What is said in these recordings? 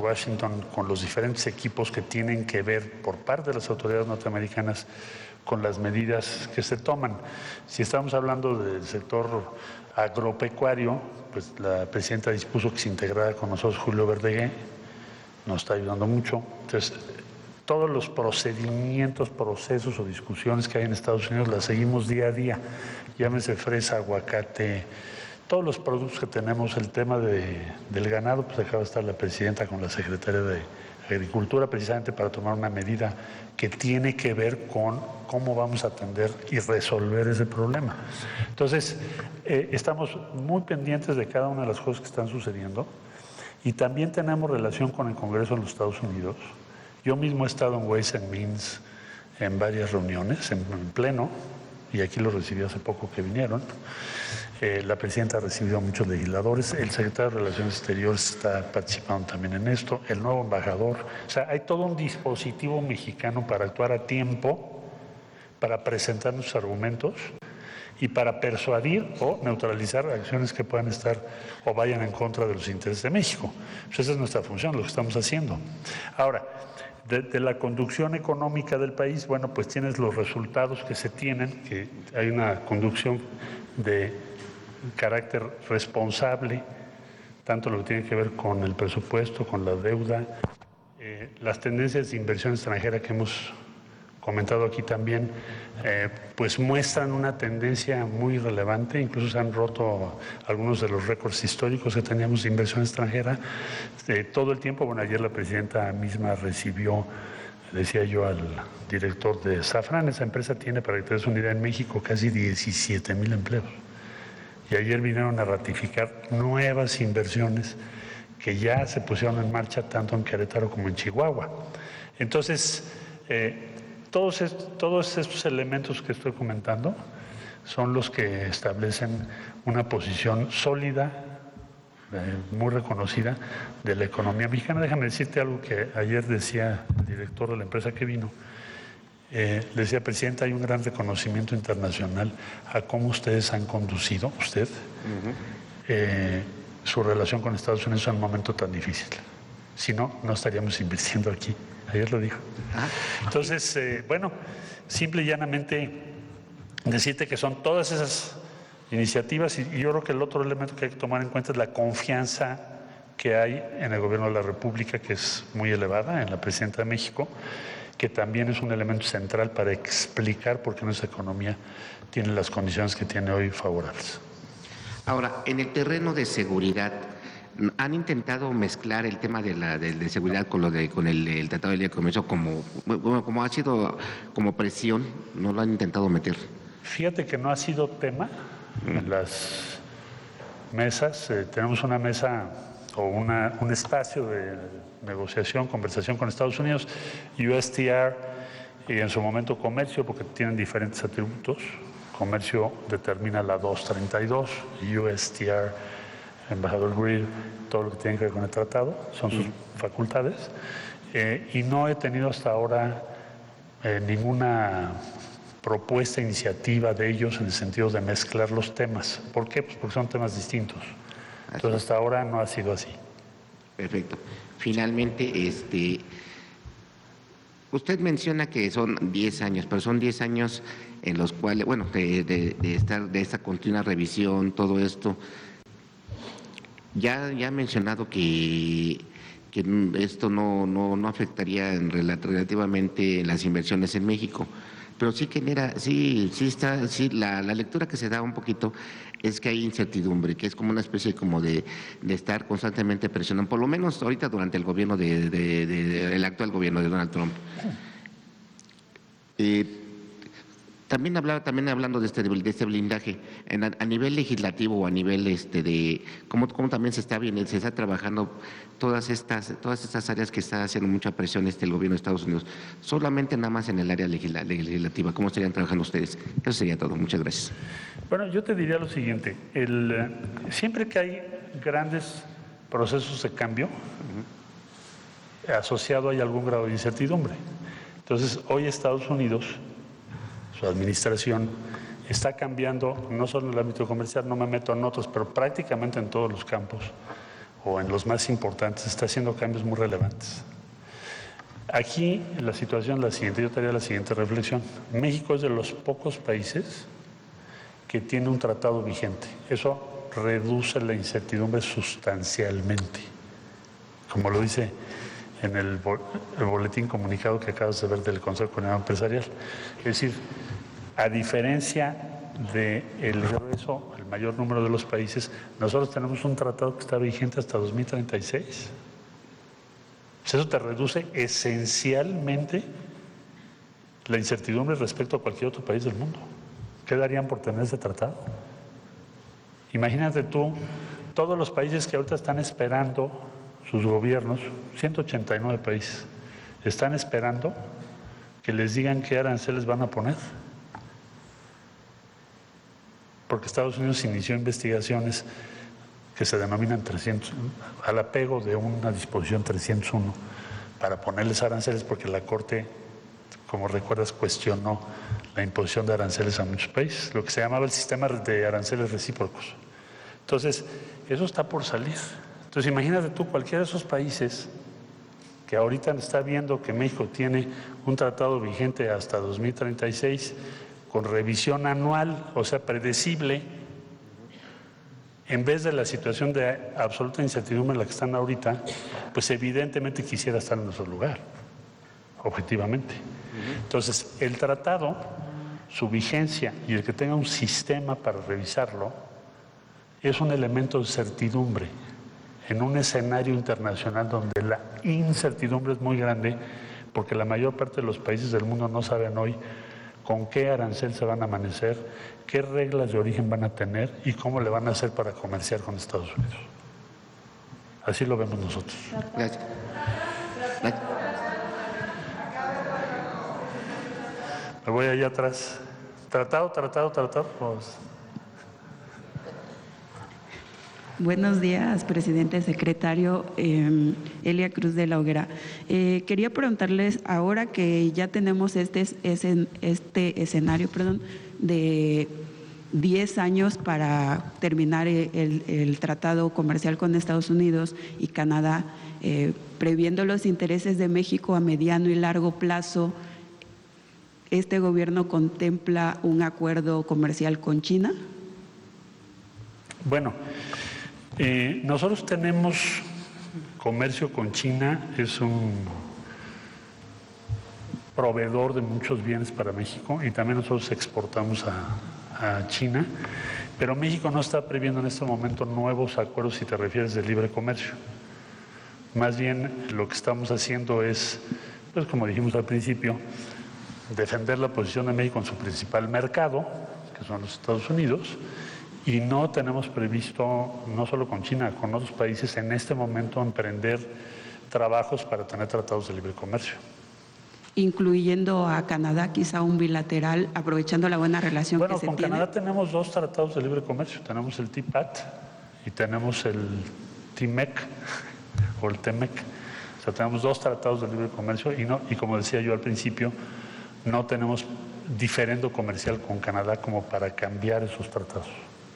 Washington con los diferentes equipos que tienen que ver por parte de las autoridades norteamericanas con las medidas que se toman. Si estamos hablando del sector agropecuario, pues la presidenta dispuso que se integrara con nosotros Julio Verdegué, nos está ayudando mucho. Entonces, todos los procedimientos, procesos o discusiones que hay en Estados Unidos las seguimos día a día. Llámese fresa, aguacate, todos los productos que tenemos. El tema del ganado, pues acaba de estar la presidenta con la secretaria de Agricultura precisamente para tomar una medida que tiene que ver con cómo vamos a atender y resolver ese problema. Entonces, estamos muy pendientes de cada una de las cosas que están sucediendo y también tenemos relación con el Congreso de los Estados Unidos. Yo mismo he estado en Ways and Means en varias reuniones, en pleno, y aquí lo recibí hace poco que vinieron. La presidenta ha recibido a muchos legisladores, el secretario de Relaciones Exteriores está participando también en esto, el nuevo embajador. O sea, hay todo un dispositivo mexicano para actuar a tiempo, para presentar nuestros argumentos y para persuadir o neutralizar acciones que puedan estar o vayan en contra de los intereses de México. Pues esa es nuestra función, lo que estamos haciendo. Ahora, de la conducción económica del país, bueno, pues tienes los resultados que se tienen, que hay una conducción de carácter responsable, tanto lo que tiene que ver con el presupuesto, con la deuda, las tendencias de inversión extranjera que hemos comentado aquí también, pues muestran una tendencia muy relevante, incluso se han roto algunos de los récords históricos que teníamos de inversión extranjera todo el tiempo. Bueno, ayer la presidenta misma recibió, decía yo al director de Safran, esa empresa tiene, para que te des una idea, en México casi 17,000 empleos. Y ayer vinieron a ratificar nuevas inversiones que ya se pusieron en marcha tanto en Querétaro como en Chihuahua. Entonces, todos estos elementos que estoy comentando son los que establecen una posición sólida, muy reconocida de la economía mexicana. Déjame decirte algo que ayer decía el director de la empresa que vino. Le decía, presidenta, hay un gran reconocimiento internacional a cómo ustedes han conducido, su relación con Estados Unidos en un momento tan difícil. Si no, no estaríamos invirtiendo aquí. Ayer lo dijo. Entonces, bueno, simple y llanamente decirte que son todas esas iniciativas y yo creo que el otro elemento que hay que tomar en cuenta es la confianza que hay en el gobierno de la República, que es muy elevada, en la presidenta de México, que también es un elemento central para explicar por qué nuestra economía tiene las condiciones que tiene hoy favorables. Ahora, en el terreno de seguridad, ¿han intentado mezclar el tema de seguridad con el Tratado de Libre Comercio como ha sido como presión? ¿No lo han intentado meter? Fíjate que no ha sido tema en las mesas. Tenemos una mesa o un espacio de negociación, conversación con Estados Unidos, USTR y en su momento comercio, porque tienen diferentes atributos. Comercio determina la 232, USTR, embajador Greer, todo lo que tiene que ver con el tratado, son sus facultades. Y no he tenido hasta ahora ninguna propuesta, iniciativa de ellos en el sentido de mezclar los temas. ¿Por qué? Pues porque son temas distintos. Entonces hasta ahora no ha sido así. Perfecto. Finalmente, usted menciona que son 10 años, pero son 10 años en los cuales, bueno, de esta continua revisión, todo esto. Ya ha mencionado que esto no afectaría relativamente en las inversiones en México, pero sí genera, la lectura que se da un poquito es que hay incertidumbre, que es como una especie como de estar constantemente presionando, por lo menos ahorita durante el gobierno el actual gobierno de Donald Trump. También hablando de este blindaje, a nivel legislativo o a nivel de cómo también se está trabajando todas estas áreas que está haciendo mucha presión el gobierno de Estados Unidos, solamente nada más en el área legislativa, ¿cómo estarían trabajando ustedes? Eso sería todo, muchas gracias. Bueno, yo te diría lo siguiente, siempre que hay grandes procesos de cambio, asociado hay algún grado de incertidumbre. Entonces, hoy Estados Unidos, su administración, está cambiando, no solo en el ámbito comercial, no me meto en otros, pero prácticamente en todos los campos, o en los más importantes, está haciendo cambios muy relevantes. Aquí la situación es la siguiente, yo te haría la siguiente reflexión. México es de los pocos países que tiene un tratado vigente. Eso reduce la incertidumbre sustancialmente, como lo dice en el boletín comunicado que acabas de ver del Consejo Coordinador Empresarial. Es decir, a diferencia del grueso, el mayor número de los países, nosotros tenemos un tratado que está vigente hasta 2036. Eso te reduce esencialmente la incertidumbre respecto a cualquier otro país del mundo. ¿Qué darían por tener ese tratado? Imagínate tú, todos los países que ahorita están esperando, sus gobiernos, 189 países, están esperando que les digan qué aranceles van a poner. Porque Estados Unidos inició investigaciones que se denominan 300, al apego de una disposición 301 para ponerles aranceles, porque la Corte, como recuerdas, cuestionó la imposición de aranceles a muchos países, lo que se llamaba el sistema de aranceles recíprocos. Entonces, eso está por salir. Entonces, imagínate tú, cualquiera de esos países que ahorita está viendo que México tiene un tratado vigente hasta 2036, con revisión anual, o sea, predecible, en vez de la situación de absoluta incertidumbre en la que están ahorita, pues evidentemente quisiera estar en nuestro lugar, objetivamente. Entonces, el tratado, su vigencia y el que tenga un sistema para revisarlo, es un elemento de certidumbre en un escenario internacional donde la incertidumbre es muy grande, porque la mayor parte de los países del mundo no saben hoy con qué arancel se van a amanecer, qué reglas de origen van a tener y cómo le van a hacer para comerciar con Estados Unidos. Así lo vemos nosotros. Gracias. Me voy allá atrás. Tratado. Pues. Buenos días, presidente, secretario. Elia Cruz de la Hoguera. Quería preguntarles, ahora que ya tenemos este escenario de 10 años para terminar el tratado comercial con Estados Unidos y Canadá, previendo los intereses de México a mediano y largo plazo, ¿este gobierno contempla un acuerdo comercial con China? Bueno, nosotros tenemos comercio con China, es un proveedor de muchos bienes para México y también nosotros exportamos a China, pero México no está previendo en este momento nuevos acuerdos si te refieres de libre comercio. Más bien lo que estamos haciendo es, pues como dijimos al principio, defender la posición de México en su principal mercado, que son los Estados Unidos, y no tenemos previsto, no solo con China, con otros países en este momento emprender trabajos para tener tratados de libre comercio. Incluyendo a Canadá, quizá un bilateral, aprovechando la buena relación que se tiene. Bueno, con Canadá tenemos 2 tratados de libre comercio, tenemos el TPAT y tenemos el TMEC o el TEMEC. O sea, tenemos 2 tratados de libre comercio y como decía yo al principio, no tenemos diferendo comercial con Canadá como para cambiar esos tratados.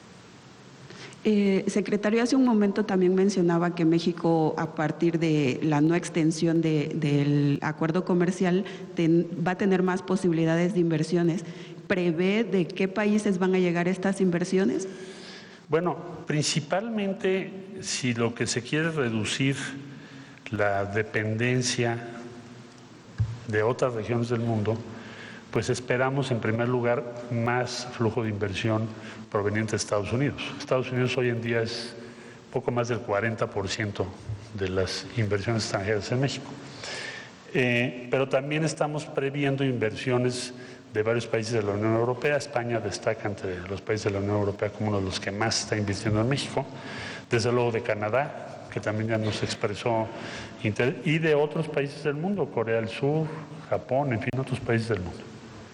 Secretario, hace un momento también mencionaba que México, a partir de la no extensión del acuerdo comercial, va a tener más posibilidades de inversiones. ¿Prevé de qué países van a llegar estas inversiones? Bueno, principalmente si lo que se quiere es reducir la dependencia de otras regiones del mundo, pues esperamos en primer lugar más flujo de inversión proveniente de Estados Unidos. Estados Unidos hoy en día es poco más del 40% de las inversiones extranjeras en México. Pero también estamos previendo inversiones de varios países de la Unión Europea. España destaca entre los países de la Unión Europea como uno de los que más está invirtiendo en México. Desde luego de Canadá, que también ya nos expresó interés, y de otros países del mundo, Corea del Sur, Japón, en fin, otros países del mundo.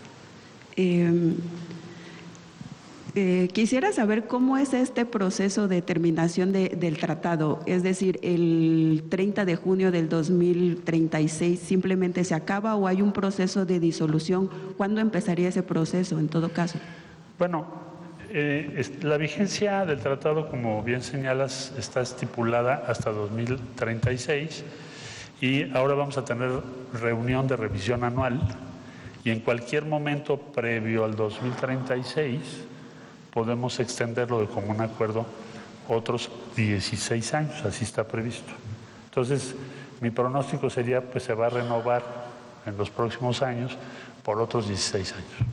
Quisiera saber cómo es este proceso de terminación del tratado, es decir, el 30 de junio del 2036 simplemente se acaba o hay un proceso de disolución. ¿Cuándo empezaría ese proceso en todo caso? Bueno, La vigencia del tratado, como bien señalas, está estipulada hasta 2036 y ahora vamos a tener reunión de revisión anual y en cualquier momento previo al 2036 podemos extenderlo de común acuerdo otros 16 años, así está previsto. Entonces, mi pronóstico sería, pues se va a renovar en los próximos años por otros 16 años.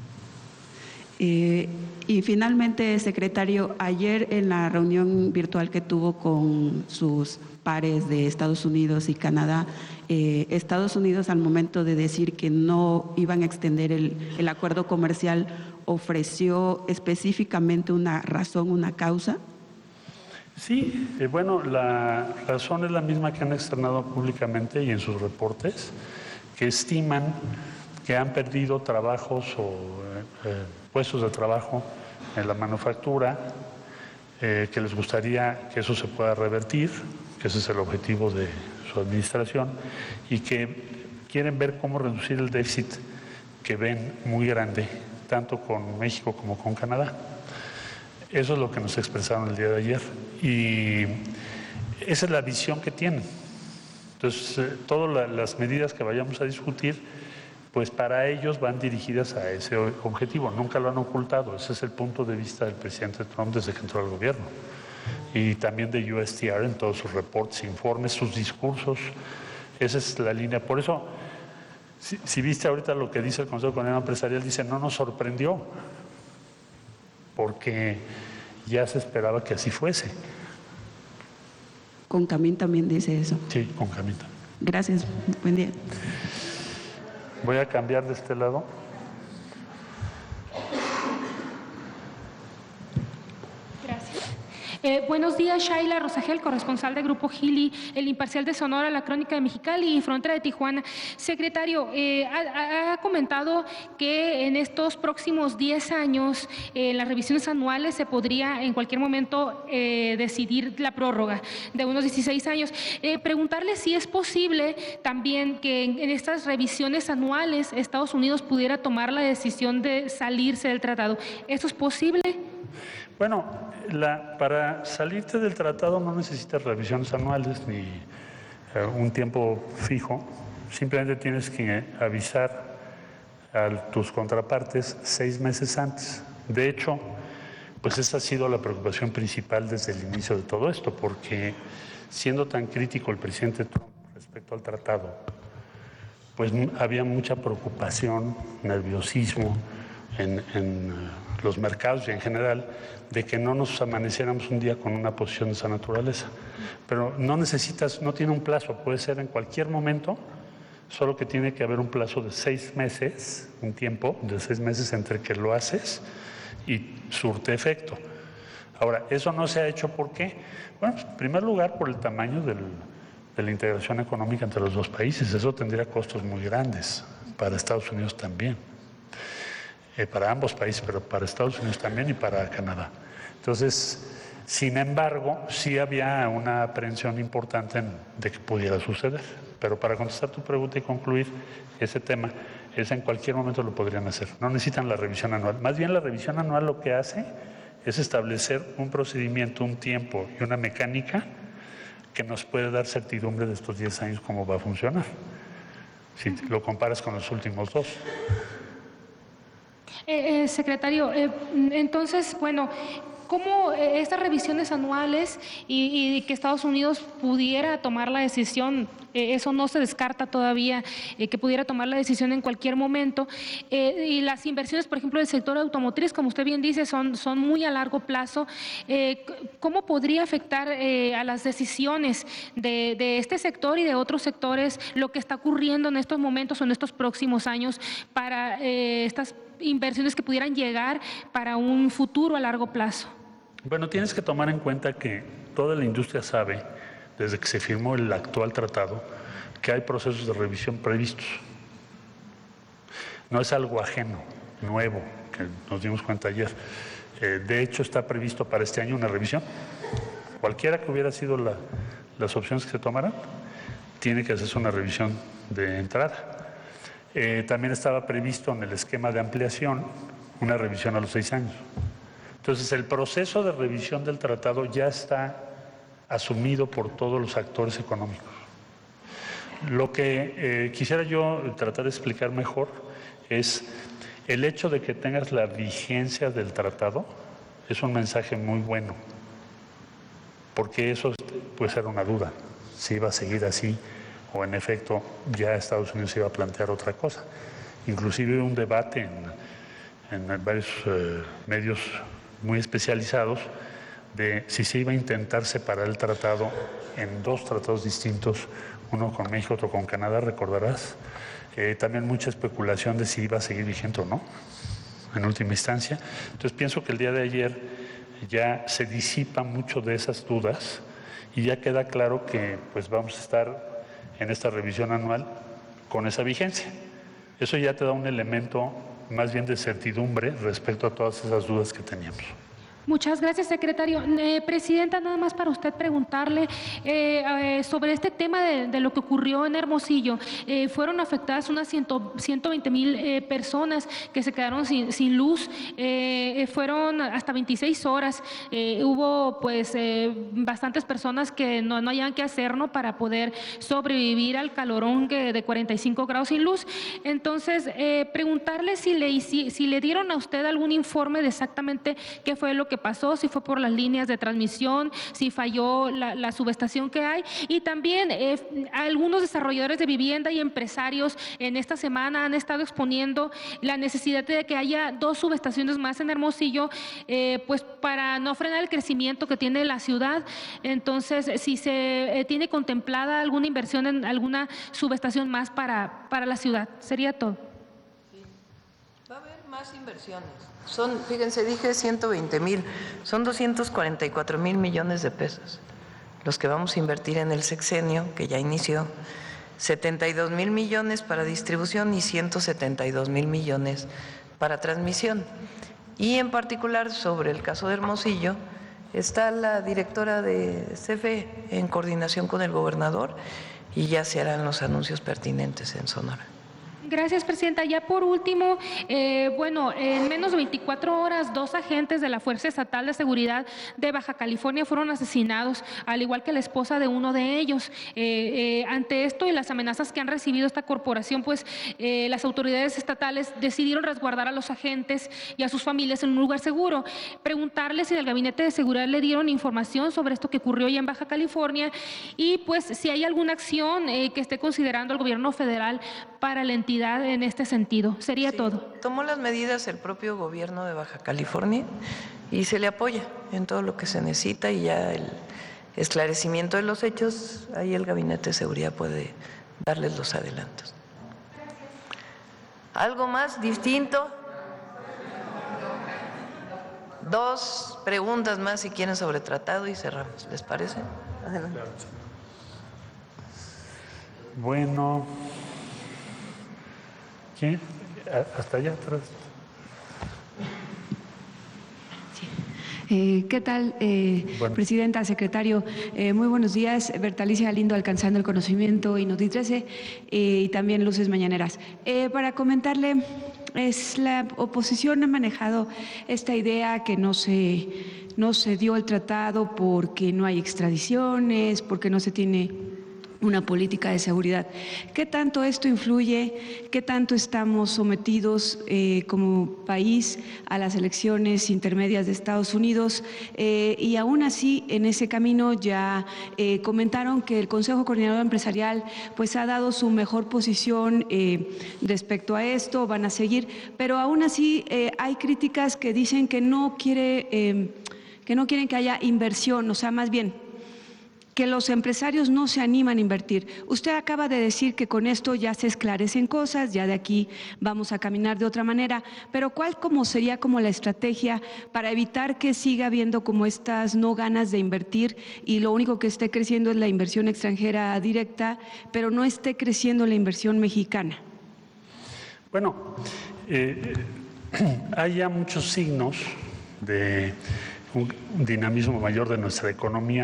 Y finalmente, secretario, ayer en la reunión virtual que tuvo con sus pares de Estados Unidos y Canadá, Estados Unidos, al momento de decir que no iban a extender el acuerdo comercial, ofreció específicamente una razón, una causa. Sí, bueno, la razón es la misma que han externado públicamente y en sus reportes, que estiman que han perdido trabajos o puestos de trabajo en la manufactura, que les gustaría que eso se pueda revertir, que ese es el objetivo de su administración, y que quieren ver cómo reducir el déficit que ven muy grande, tanto con México como con Canadá. Eso es lo que nos expresaron el día de ayer y esa es la visión que tienen. Entonces, todas las medidas que vayamos a discutir, pues para ellos van dirigidas a ese objetivo. Nunca lo han ocultado. Ese es el punto de vista del presidente Trump desde que entró al gobierno. Y también de USTR en todos sus reportes, informes, sus discursos. Esa es la línea. Por eso, si viste ahorita lo que dice el Consejo Coordinador Empresarial, dice, no nos sorprendió, porque ya se esperaba que así fuese. Concamín también dice eso. Sí, Concamín también. Gracias, buen día. Voy a cambiar de este lado. Buenos días, Shaila Rosagel, corresponsal de Grupo Gili, El Imparcial de Sonora, La Crónica de Mexicali y Frontera de Tijuana. Secretario, ha comentado que en estos próximos 10 años, las revisiones anuales se podría en cualquier momento decidir la prórroga de unos 16 años. Preguntarle si es posible también que en estas revisiones anuales Estados Unidos pudiera tomar la decisión de salirse del tratado. ¿Eso es posible? Bueno, para salirte del tratado no necesitas revisiones anuales ni un tiempo fijo, simplemente tienes que avisar a tus contrapartes 6 meses antes. De hecho, pues esa ha sido la preocupación principal desde el inicio de todo esto, porque siendo tan crítico el presidente Trump respecto al tratado, pues había mucha preocupación, nerviosismo en los mercados y en general, de que no nos amaneciéramos un día con una posición de esa naturaleza. Pero no tiene un plazo, puede ser en cualquier momento, solo que tiene que haber un plazo de 6 meses, un tiempo de 6 meses entre que lo haces y surte efecto. Ahora, eso no se ha hecho, ¿por qué? Bueno, en primer lugar, por el tamaño de la integración económica entre los dos países. Eso tendría costos muy grandes para Estados Unidos también. Para ambos países, pero para Estados Unidos también y para Canadá. Entonces, sin embargo, sí había una aprehensión importante de que pudiera suceder. Pero para contestar tu pregunta y concluir ese tema, en cualquier momento lo podrían hacer. No necesitan la revisión anual. Más bien la revisión anual lo que hace es establecer un procedimiento, un tiempo y una mecánica que nos puede dar certidumbre de estos 10 años cómo va a funcionar. Si lo comparas con los últimos 2. Secretario, entonces, bueno, ¿cómo estas revisiones anuales y que Estados Unidos pudiera tomar la decisión, eso no se descarta todavía, que pudiera tomar la decisión en cualquier momento, y las inversiones, por ejemplo, del sector automotriz, como usted bien dice, son muy a largo plazo, ¿cómo podría afectar a las decisiones de este sector y de otros sectores lo que está ocurriendo en estos momentos o en estos próximos años para estas inversiones que pudieran llegar para un futuro a largo plazo? Bueno, tienes que tomar en cuenta que toda la industria sabe, desde que se firmó el actual tratado, que hay procesos de revisión previstos. No es algo ajeno, nuevo, que nos dimos cuenta ayer. De hecho, está previsto para este año una revisión. Cualquiera que hubiera sido las opciones que se tomaran, tiene que hacerse una revisión de entrada. También estaba previsto en el esquema de ampliación una revisión a los 6 años. Entonces, el proceso de revisión del tratado ya está asumido por todos los actores económicos. Lo que quisiera yo tratar de explicar mejor es el hecho de que tengas la vigencia del tratado, es un mensaje muy bueno, porque eso puede ser una duda, si iba a seguir así o en efecto ya Estados Unidos iba a plantear otra cosa. Inclusive un debate en varios medios muy especializados de si se iba a intentar separar el tratado en dos tratados distintos, uno con México, otro con Canadá, recordarás. También mucha especulación de si iba a seguir vigente o no, en última instancia. Entonces pienso que el día de ayer ya se disipa mucho de esas dudas y ya queda claro que pues vamos a estar en esta revisión anual con esa vigencia. Eso ya te da un elemento más bien de certidumbre respecto a todas esas dudas que teníamos. Muchas gracias, secretario. Presidenta, nada más para usted preguntarle sobre este tema de lo que ocurrió en Hermosillo. Fueron afectadas unas 120,000 personas que se quedaron sin luz. Fueron hasta 26 horas. Hubo pues bastantes personas que no hayan qué hacer, ¿no?, para poder sobrevivir al calorón de 45 grados sin luz. Entonces, preguntarle si le dieron a usted algún informe de exactamente qué fue lo que pasó, si fue por las líneas de transmisión, si falló la subestación que hay, y también algunos desarrolladores de vivienda y empresarios en esta semana han estado exponiendo la necesidad de que haya 2 subestaciones más en Hermosillo, pues para no frenar el crecimiento que tiene la ciudad. Entonces, si se tiene contemplada alguna inversión en alguna subestación más para la ciudad, sería todo. Sí. Va a haber más inversiones. Fíjense, dije 120,000, son 244,000 millones de pesos los que vamos a invertir en el sexenio, que ya inició, 72,000 millones para distribución y 172,000 millones para transmisión. Y en particular, sobre el caso de Hermosillo, está la directora de CFE en coordinación con el gobernador y ya se harán los anuncios pertinentes en Sonora. Gracias, presidenta. Ya por último, bueno, en menos de 24 horas, 2 agentes de la Fuerza Estatal de Seguridad de Baja California fueron asesinados, al igual que la esposa de uno de ellos. Ante esto y las amenazas que han recibido esta corporación, pues las autoridades estatales decidieron resguardar a los agentes y a sus familias en un lugar seguro. Preguntarle si del Gabinete de Seguridad le dieron información sobre esto que ocurrió ya en Baja California y pues si hay alguna acción que esté considerando el gobierno federal para la entidad en este sentido. Sería todo. Tomó las medidas el propio gobierno de Baja California y se le apoya en todo lo que se necesita, y ya el esclarecimiento de los hechos, ahí el Gabinete de Seguridad puede darles los adelantos. ¿Algo más distinto? 2 preguntas más si quieren sobre tratado y cerramos. ¿Les parece? Adelante. Bueno, ¿quién? Hasta allá atrás. ¿Qué tal, Bueno. presidenta, secretario? Muy buenos días. Bertalicia Galindo, Alcanzando el Conocimiento y Noti 13, y también Luces Mañaneras. Para comentarle, la oposición ha manejado esta idea que no se dio el tratado porque no hay extradiciones, porque no se tiene una política de seguridad. ¿Qué tanto esto influye? ¿Qué tanto estamos sometidos como país a las elecciones intermedias de Estados Unidos? Y aún así, en ese camino ya comentaron que el Consejo Coordinador Empresarial pues ha dado su mejor posición respecto a esto, van a seguir, pero aún así hay críticas que dicen que no quieren que haya inversión, o sea, más bien que los empresarios no se animan a invertir. Usted acaba de decir que con esto ya se esclarecen cosas, ya de aquí vamos a caminar de otra manera, pero ¿cuál sería la estrategia para evitar que siga habiendo como estas no ganas de invertir y lo único que esté creciendo es la inversión extranjera directa, pero no esté creciendo la inversión mexicana? Bueno, hay ya muchos signos de un dinamismo mayor de nuestra economía.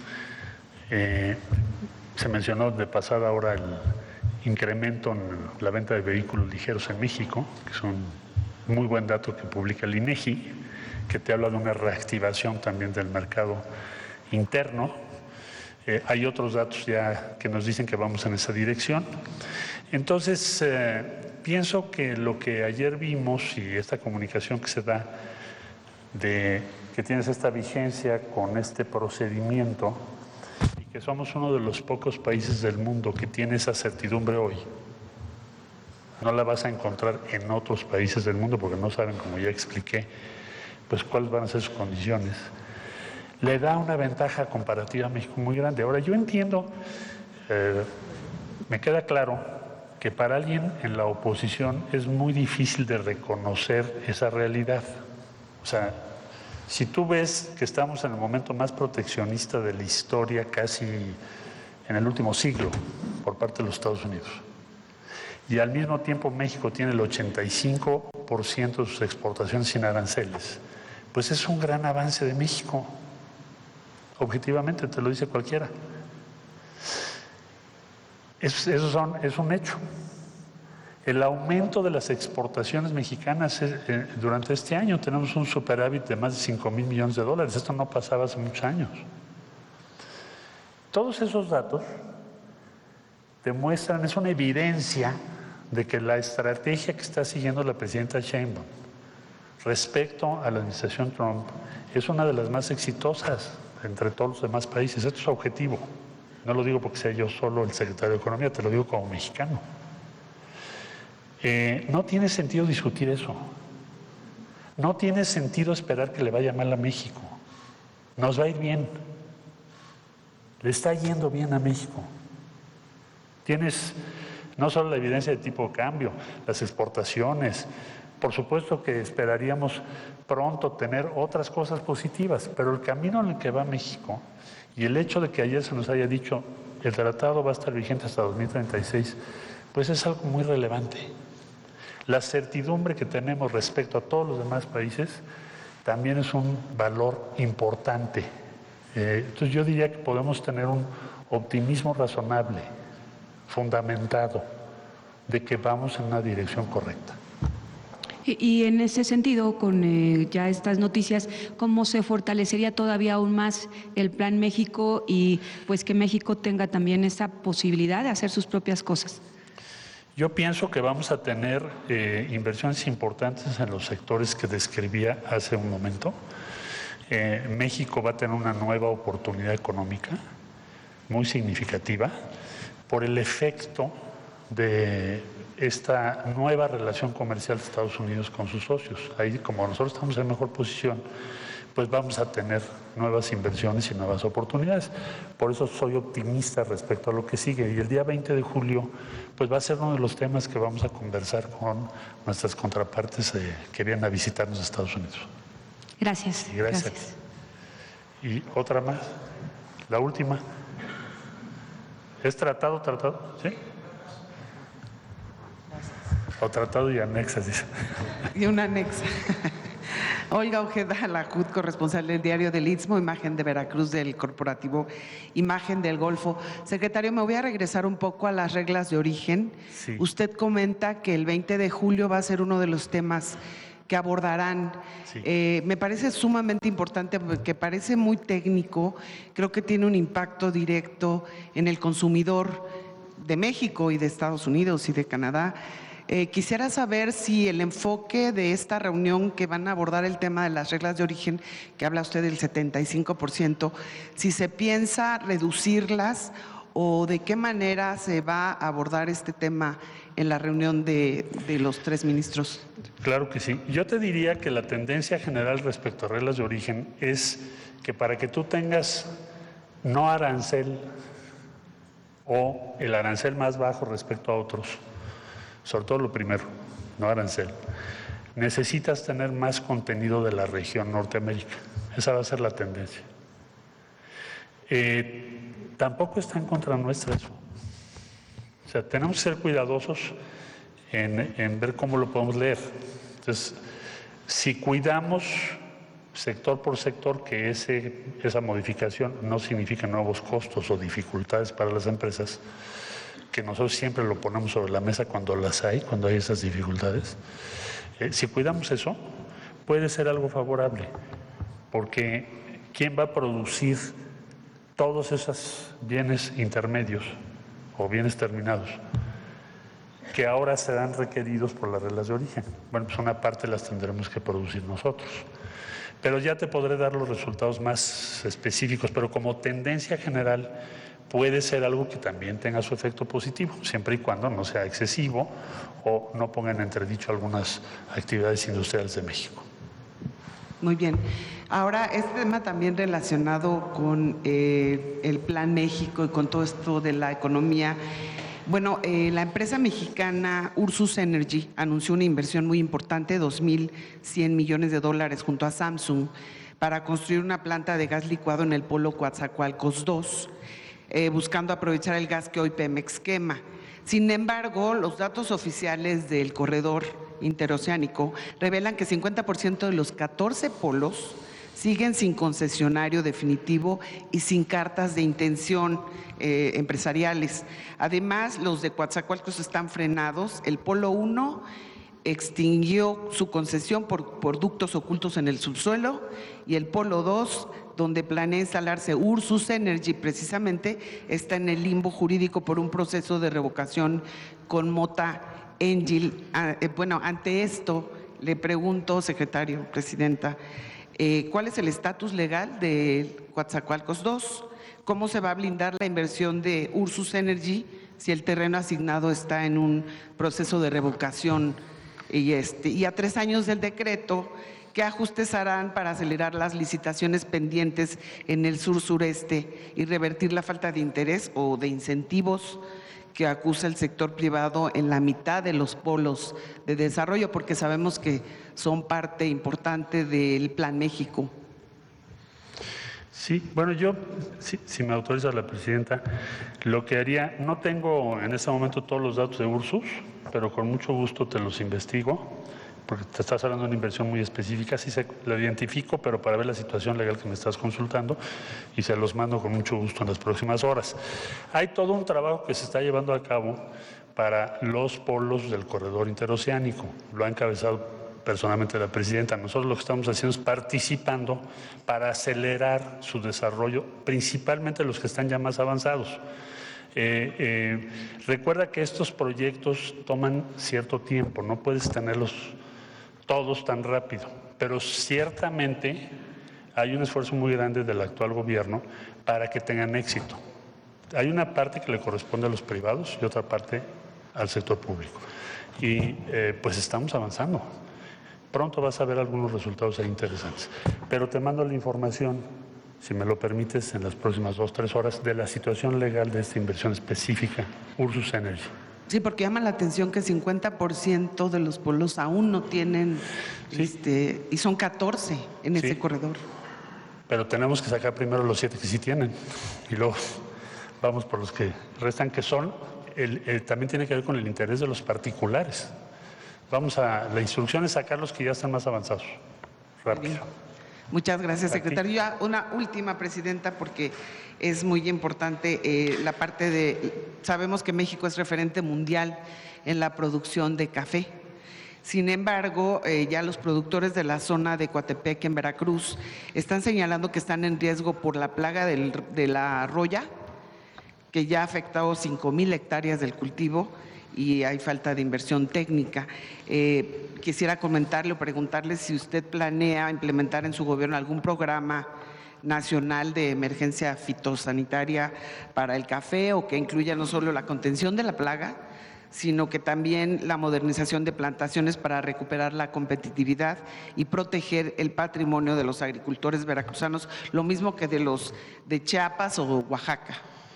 Se mencionó de pasada ahora el incremento en la venta de vehículos ligeros en México, que es un muy buen dato que publica el INEGI, que te habla de una reactivación también del mercado interno. Hay otros datos ya que nos dicen que vamos en esa dirección. Entonces, pienso que lo que ayer vimos y esta comunicación que se da de que tienes esta vigencia con este procedimiento y que somos uno de los pocos países del mundo que tiene esa certidumbre hoy. No la vas a encontrar en otros países del mundo porque no saben, como ya expliqué, pues cuáles van a ser sus condiciones. Le da una ventaja comparativa a México muy grande. Ahora, yo entiendo, me queda claro que para alguien en la oposición es muy difícil de reconocer esa realidad. O sea, si tú ves que estamos en el momento más proteccionista de la historia, casi en el último siglo, por parte de los Estados Unidos, y al mismo tiempo México tiene el 85% de sus exportaciones sin aranceles, pues es un gran avance de México. Objetivamente, te lo dice cualquiera. Es un hecho. El aumento de las exportaciones mexicanas durante este año, tenemos un superávit de más de 5,000 millones de dólares. Esto no pasaba hace muchos años. Todos esos datos demuestran, es una evidencia de que la estrategia que está siguiendo la presidenta Sheinbaum respecto a la administración Trump es una de las más exitosas entre todos los demás países. Esto es objetivo. No lo digo porque sea yo solo el secretario de Economía, te lo digo como mexicano. No tiene sentido discutir eso. No tiene sentido esperar que le vaya mal a México. Nos va a ir bien. Le está yendo bien a México. Tienes no solo la evidencia de tipo de cambio, las exportaciones. Por supuesto que esperaríamos pronto tener otras cosas positivas, pero el camino en el que va México y el hecho de que ayer se nos haya dicho el tratado va a estar vigente hasta 2036, pues es algo muy relevante. La certidumbre que tenemos respecto a todos los demás países también es un valor importante. Entonces yo diría que podemos tener un optimismo razonable, fundamentado, de que vamos en una dirección correcta. Y en ese sentido, con ya estas noticias, ¿cómo se fortalecería todavía aún más el Plan México y pues que México tenga también esa posibilidad de hacer sus propias cosas? Yo pienso que vamos a tener inversiones importantes en los sectores que describía hace un momento. México va a tener una nueva oportunidad económica muy significativa por el efecto de esta nueva relación comercial de Estados Unidos con sus socios. Ahí, como nosotros estamos en mejor posición, pues vamos a tener nuevas inversiones y nuevas oportunidades. Por eso soy optimista respecto a lo que sigue. Y el día 20 de julio, pues va a ser uno de los temas que vamos a conversar con nuestras contrapartes que vienen a visitarnos a Estados Unidos. Gracias. Y gracias. Y otra más, la última. ¿Es tratado? ¿Sí? O tratado y anexas, dice. Y una anexa. Olga Ojeda Lajud, corresponsal del Diario del Istmo, Imagen de Veracruz, del corporativo Imagen del Golfo. Secretario, me voy a regresar un poco a las reglas de origen. Sí. Usted comenta que el 20 de julio va a ser uno de los temas que abordarán. Sí. Me parece sumamente importante porque parece muy técnico, creo que tiene un impacto directo en el consumidor de México y de Estados Unidos y de Canadá. Quisiera saber si el enfoque de esta reunión que van a abordar el tema de las reglas de origen, que habla usted del 75%, si se piensa reducirlas o de qué manera se va a abordar este tema en la reunión de los tres ministros. Claro que sí. Yo te diría que la tendencia general respecto a reglas de origen es que para que tú tengas no arancel o el arancel más bajo respecto a otros, sobre todo lo primero, no arancel, necesitas tener más contenido de la región Norteamérica. Esa va a ser la tendencia. Tampoco está en contra nuestra eso. O sea, tenemos que ser cuidadosos en ver cómo lo podemos leer. Entonces, si cuidamos sector por sector que esa modificación no significa nuevos costos o dificultades para las empresas, que nosotros siempre lo ponemos sobre la mesa cuando hay esas dificultades. Si cuidamos eso, puede ser algo favorable, porque ¿quién va a producir todos esos bienes intermedios o bienes terminados que ahora serán requeridos por las reglas de origen? Bueno, pues una parte las tendremos que producir nosotros. Pero ya te podré dar los resultados más específicos, pero como tendencia general puede ser algo que también tenga su efecto positivo, siempre y cuando no sea excesivo o no ponga en entredicho algunas actividades industriales de México. Muy bien. Ahora, este tema también relacionado con el Plan México y con todo esto de la economía. Bueno, la empresa mexicana Ursus Energy anunció una inversión muy importante, $2,100 millones junto a Samsung, para construir una planta de gas licuado en el polo Coatzacoalcos 2, buscando aprovechar el gas que hoy Pemex quema. Sin embargo, los datos oficiales del corredor interoceánico revelan que 50% de los 14 polos siguen sin concesionario definitivo y sin cartas de intención empresariales. Además, los de Coatzacoalcos están frenados. El Polo 1 extinguió su concesión por ductos ocultos en el subsuelo, y el Polo 2, donde planea instalarse Ursus Energy, precisamente está en el limbo jurídico por un proceso de revocación con Mota Engil. Bueno, ante esto le pregunto, secretario, presidenta, ¿cuál es el estatus legal de Coatzacoalcos 2? ¿Cómo se va a blindar la inversión de Ursus Energy si el terreno asignado está en un proceso de revocación? Y a 3 años del decreto, ¿qué ajustes harán para acelerar las licitaciones pendientes en el sur-sureste y revertir la falta de interés o de incentivos que acusa el sector privado en la mitad de los polos de desarrollo? Porque sabemos que son parte importante del Plan México. Sí, bueno, yo, si me autoriza la presidenta, lo que haría, no tengo en este momento todos los datos de Ursus, pero con mucho gusto te los investigo, porque te estás hablando de una inversión muy específica, sí lo identifico, pero para ver la situación legal que me estás consultando, y se los mando con mucho gusto en las próximas horas. Hay todo un trabajo que se está llevando a cabo para los polos del corredor interoceánico, lo ha encabezado personalmente la presidenta. Nosotros lo que estamos haciendo es participando para acelerar su desarrollo, principalmente los que están ya más avanzados. Recuerda que estos proyectos toman cierto tiempo, no puedes tenerlos todos tan rápido, pero ciertamente hay un esfuerzo muy grande del actual gobierno para que tengan éxito. Hay una parte que le corresponde a los privados y otra parte al sector público. Y pues estamos avanzando. Pronto vas a ver algunos resultados ahí interesantes. Pero te mando la información, si me lo permites, en las próximas 2 o 3 horas, de la situación legal de esta inversión específica, Ursus Energy. Sí, porque llama la atención que 50% de los polos aún no tienen, sí, y son 14 en ese corredor. Pero tenemos que sacar primero los 7 que sí tienen, y luego vamos por los que restan, que son, también tiene que ver con el interés de los particulares. La instrucción es sacar los que ya están más avanzados. Rápido. Muchas gracias, secretario. Ya una última, presidenta, porque es muy importante la parte de, sabemos que México es referente mundial en la producción de café. Sin embargo, ya los productores de la zona de Coatepec, en Veracruz, están señalando que están en riesgo por la plaga de la roya, que ya ha afectado 5,000 hectáreas del cultivo, y hay falta de inversión técnica. Quisiera comentarle o preguntarle si usted planea implementar en su gobierno algún programa nacional de emergencia fitosanitaria para el café, o que incluya no solo la contención de la plaga, sino que también la modernización de plantaciones para recuperar la competitividad y proteger el patrimonio de los agricultores veracruzanos, lo mismo que de los de Chiapas o Oaxaca.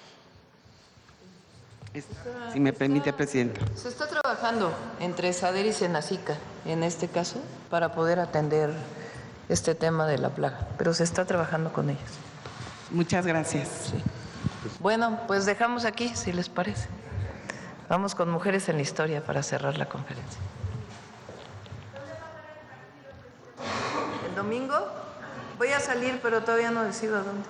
Si me permite, presidenta. Se está trabajando entre SADER y Senacica, en este caso, para poder atender este tema de la plaga, pero se está trabajando con ellos. Muchas gracias. Sí. Bueno, pues dejamos aquí, si les parece. Vamos con Mujeres en la Historia para cerrar la conferencia. ¿El domingo? Voy a salir, pero todavía no decido a dónde.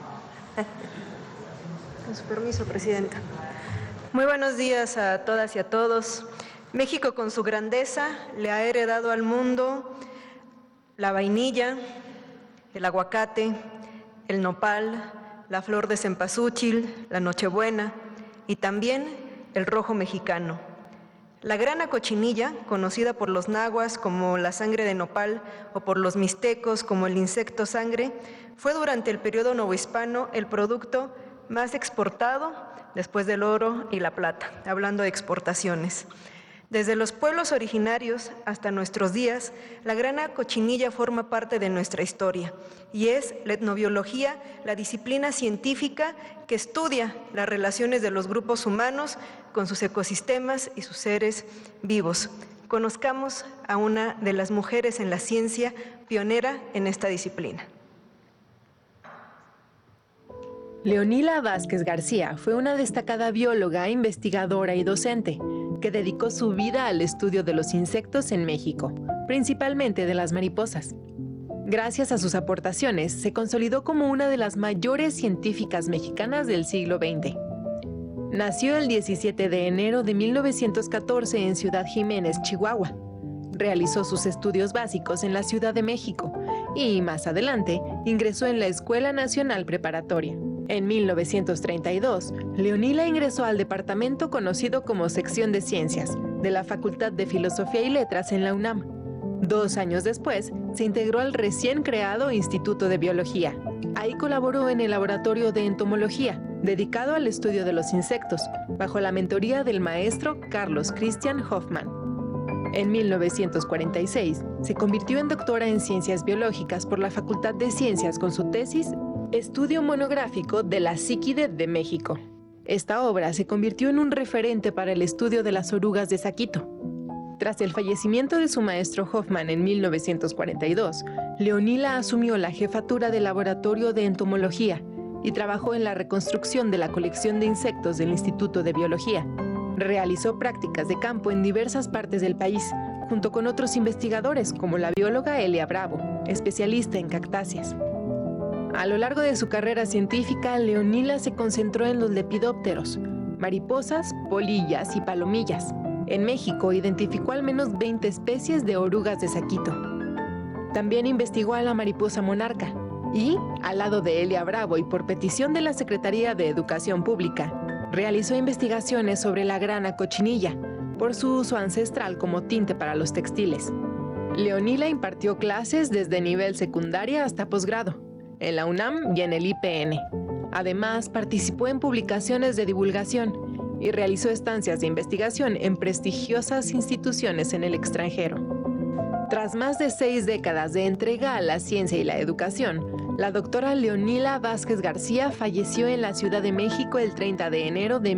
Con su permiso, presidenta. Muy buenos días a todas y a todos. México, con su grandeza, le ha heredado al mundo la vainilla, el aguacate, el nopal, la flor de cempasúchil, la nochebuena y también el rojo mexicano. La grana cochinilla, conocida por los nahuas como la sangre de nopal o por los mixtecos como el insecto sangre, fue durante el periodo novohispano el producto más exportado después del oro y la plata, hablando de exportaciones. Desde los pueblos originarios hasta nuestros días, la grana cochinilla forma parte de nuestra historia y es la etnobiología, la disciplina científica que estudia las relaciones de los grupos humanos con sus ecosistemas y sus seres vivos. Conozcamos a una de las mujeres en la ciencia pionera en esta disciplina. Leonila Vázquez García fue una destacada bióloga, investigadora y docente que dedicó su vida al estudio de los insectos en México, principalmente de las mariposas. Gracias a sus aportaciones, se consolidó como una de las mayores científicas mexicanas del siglo XX. Nació el 17 de enero de 1914 en Ciudad Jiménez, Chihuahua. Realizó sus estudios básicos en la Ciudad de México y, más adelante, ingresó en la Escuela Nacional Preparatoria. En 1932, Leonila ingresó al departamento conocido como Sección de Ciencias de la Facultad de Filosofía y Letras en la UNAM. 2 años después, se integró al recién creado Instituto de Biología. Ahí colaboró en el Laboratorio de Entomología, dedicado al estudio de los insectos, bajo la mentoría del maestro Carlos Christian Hoffman. En 1946, se convirtió en doctora en Ciencias Biológicas por la Facultad de Ciencias con su tesis Estudio monográfico de la Cíquide de México. Esta obra se convirtió en un referente para el estudio de las orugas de saquito. Tras el fallecimiento de su maestro Hoffman en 1942, Leonila asumió la jefatura del Laboratorio de Entomología y trabajó en la reconstrucción de la colección de insectos del Instituto de Biología. Realizó prácticas de campo en diversas partes del país, junto con otros investigadores como la bióloga Elia Bravo, especialista en cactáceas. A lo largo de su carrera científica, Leonila se concentró en los lepidópteros, mariposas, polillas y palomillas. En México identificó al menos 20 especies de orugas de saquito. También investigó a la mariposa monarca y, al lado de Elia Bravo y por petición de la Secretaría de Educación Pública, realizó investigaciones sobre la grana cochinilla, por su uso ancestral como tinte para los textiles. Leonila impartió clases desde nivel secundaria hasta posgrado, en la UNAM y en el IPN. Además, participó en publicaciones de divulgación y realizó estancias de investigación en prestigiosas instituciones en el extranjero. Tras más de 6 décadas de entrega a la ciencia y la educación, la doctora Leonila Vázquez García falleció en la Ciudad de México el 30 de enero de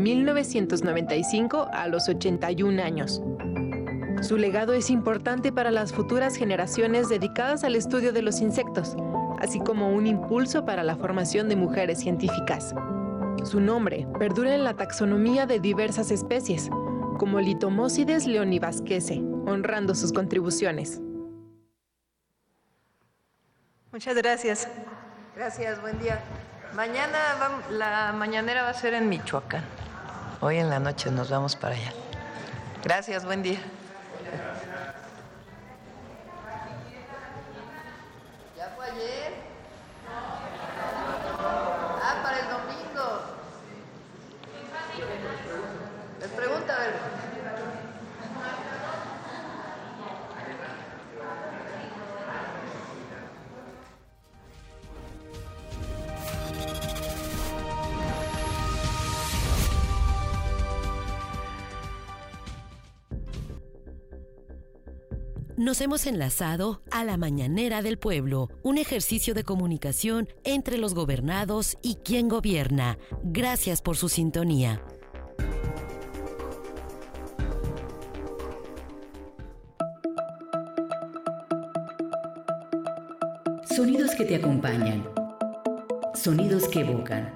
1995 a los 81 años. Su legado es importante para las futuras generaciones dedicadas al estudio de los insectos, así como un impulso para la formación de mujeres científicas. Su nombre perdura en la taxonomía de diversas especies, como Litomósides leonivasquese, honrando sus contribuciones. Muchas gracias. Gracias, buen día. Mañana la mañanera va a ser en Michoacán. Hoy en la noche nos vamos para allá. Gracias, buen día. ¿Ya fue ayer? Ah, para el domingo. Les pregunta, a ver. Nos hemos enlazado a la Mañanera del Pueblo, un ejercicio de comunicación entre los gobernados y quien gobierna. Gracias por su sintonía. Sonidos que te acompañan. Sonidos que evocan.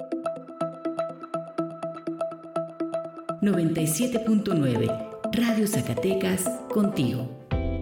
97.9 Radio Zacatecas, contigo.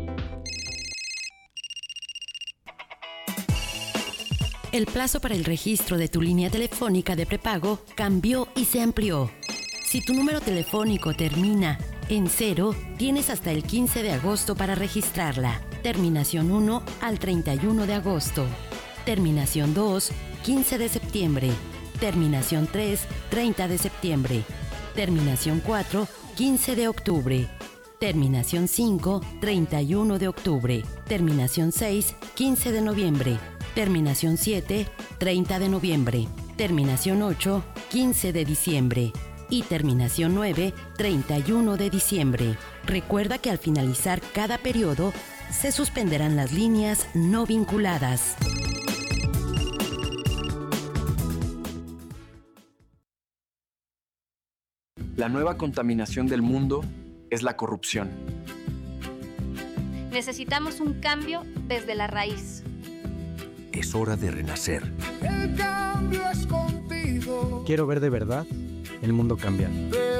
El plazo para el registro de tu línea telefónica de prepago cambió y se amplió. Si tu número telefónico termina en 0, tienes hasta el 15 de agosto para registrarla. Terminación 1 al 31 de agosto. Terminación 2, 15 de septiembre. Terminación 3, 30 de septiembre. Terminación 4, 15 de octubre. Terminación 5, 31 de octubre. Terminación 6, 15 de noviembre. Terminación 7, 30 de noviembre. Terminación 8, 15 de diciembre. Y terminación 9, 31 de diciembre. Recuerda que al finalizar cada periodo, se suspenderán las líneas no vinculadas. La nueva contaminación del mundo es la corrupción. Necesitamos un cambio desde la raíz. Es hora de renacer. El cambio es contigo. Quiero ver de verdad el mundo cambiar.